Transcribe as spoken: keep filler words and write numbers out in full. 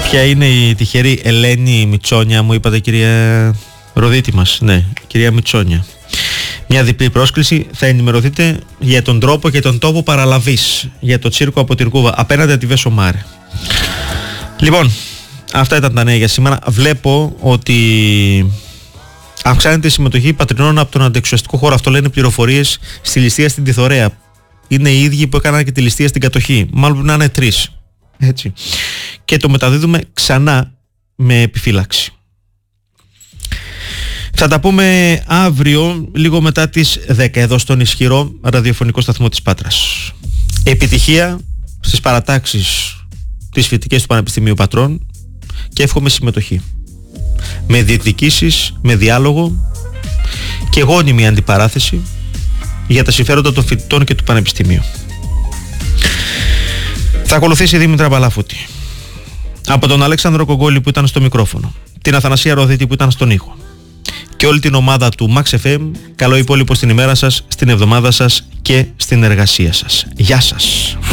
Ποια είναι η τυχερή Ελένη Μητσόνια, μου είπατε, κυρία Ροδίτη μας? Ναι, κυρία Μητσόνια. Μια διπλή πρόσκληση, θα ενημερωθείτε για τον τρόπο και τον τόπο παραλαβής για το τσίρκο από την Κούβα απέναντι από τη Βέσο Μάρε. Λοιπόν, αυτά ήταν τα νέα για σήμερα. Βλέπω ότι αυξάνεται η συμμετοχή πατρινών από τον αντιεξουσιαστικό χώρο. Αυτό λένε πληροφορίες στη ληστεία στην Τιθωρέα. Είναι οι ίδιοι που έκαναν και τη ληστεία στην κατοχή. Μάλλον να είναι τρεις. Έτσι. Και το μεταδίδουμε ξανά με επιφύλαξη. Θα τα πούμε αύριο, λίγο μετά τις δέκα, εδώ στον ισχυρό ραδιοφωνικό σταθμό της Πάτρας. Επιτυχία στις παρατάξεις τις φοιτικές του Πανεπιστημίου Πατρών και εύχομαι συμμετοχή. Με διεκδικήσεις, με διάλογο και γόνιμη αντιπαράθεση για τα συμφέροντα των φοιτητών και του Πανεπιστημίου. Θα ακολουθήσει η Δήμητρα Μπαλαφούτη. Από τον Αλέξανδρο Κογκόλη που ήταν στο μικρόφωνο, την Αθανασία Ροδίτη που ήταν στον ήχο και όλη την ομάδα του Max εφ εμ, καλό υπόλοιπο στην ημέρα σας, στην εβδομάδα σας και στην εργασία σας. Γεια σας.